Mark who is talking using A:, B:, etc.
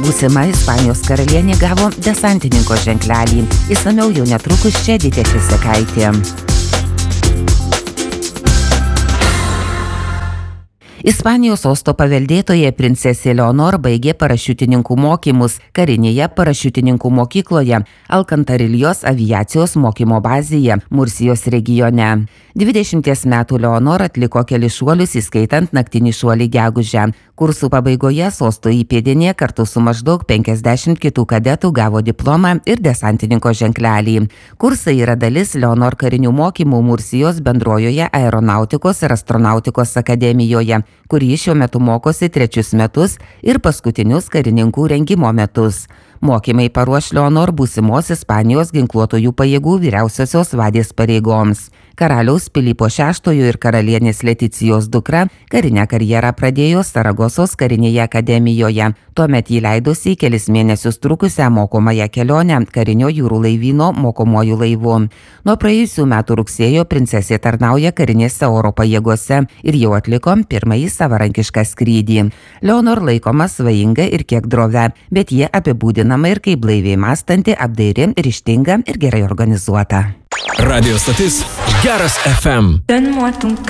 A: Būsima Ispanijos karalienė gavo desantininko ženklelį. Išsamiau jau netrukus čia Editė Česekaitė. Ispanijos sosto paveldėtoja princesė Leonor baigė parašiutininkų mokymus karinėje parašiutininkų mokykloje Alkantarilijos aviacijos mokymo bazėje Mursijos regione. 20 metų Leonor atliko kelis šuolius, įskaitant naktinį šuolį gegužę. Kursų pabaigoje sosto įpėdinė kartu su maždaug 50 kitų kadetų gavo diplomą ir desantininko ženklelį. Kursai yra dalis Leonor karinių mokymų Mursijos bendrojoje aeronautikos ir astronautikos akademijoje, kurį šiuo metu mokosi 3 metus ir paskutinius karininkų rengimo metus. Mokymai paruoš Leonor būsimos Ispanijos ginkluotojų pajėgų vyriausiosios vadės pareigoms. Karaliaus Pilypo VI ir karalienės Leticijos dukra karinę karjerą pradėjo Saragosos karinėje akademijoje. Tuomet jį leidosi į kelis mėnesius trukusią mokomąją kelionę karinio jūrų laivyno mokomuoju laivu. Nuo praėjusių metų rugsėjo princesė tarnauja karinėse oro pajėgose ir jau atliko pirmąjį savarankišką skrydį. Leonor laikoma svajinga ir kiek drovia, bet jie apibūdinama ir kaip blaiviai mąstanti, apdairi, ryžtinga ir gerai organizuota.
B: Radio stotis Geras FM.